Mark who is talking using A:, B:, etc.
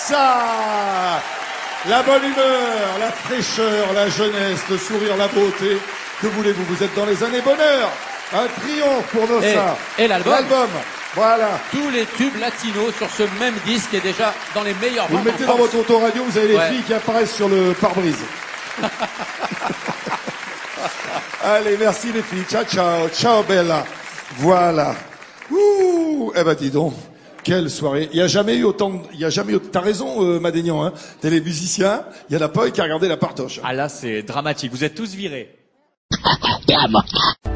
A: ça. La bonne humeur, la fraîcheur, la jeunesse, le sourire, la beauté. Que voulez-vous? Vous êtes dans les années bonheur. Un triomphe pour Nossa.
B: Et l'album.
A: Voilà.
B: Tous les tubes latinos sur ce même disque est déjà dans les meilleurs
A: Vous
B: ventes
A: le mettez
B: en
A: dans
B: France.
A: votre autoradio, vous avez les filles qui apparaissent sur le pare-brise. Allez, merci les filles. Ciao, ciao. Ciao, Bella. Voilà. Ouh. Eh ben, dis donc. Quelle soirée. Il y a jamais eu autant, t'as raison, Madénian, hein. T'es les musiciens. Il y en a pas eu qui a regardé la partoche.
C: Ah là, c'est dramatique. Vous êtes tous virés.